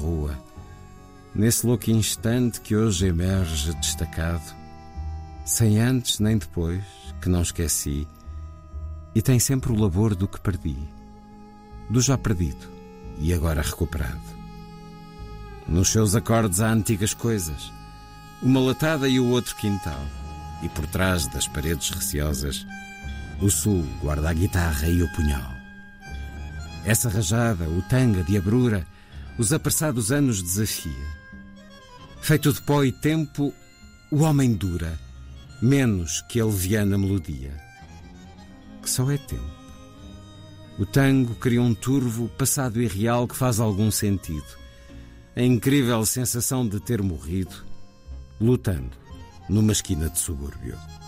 rua, nesse louco instante que hoje emerge destacado, sem antes nem depois, que não esqueci, e tem sempre o labor do que perdi, do já perdido e agora recuperado. Nos seus acordes há antigas coisas, uma latada e o outro quintal, e por trás das paredes receosas, o sul guarda a guitarra e o punhal. Essa rajada, o tanga de abrura, os apressados anos desafia. Feito de pó e tempo, o homem dura, menos que a leviana melodia, que só é tempo. O tango cria um turvo passado e real que faz algum sentido. A incrível sensação de ter morrido, lutando numa esquina de subúrbio.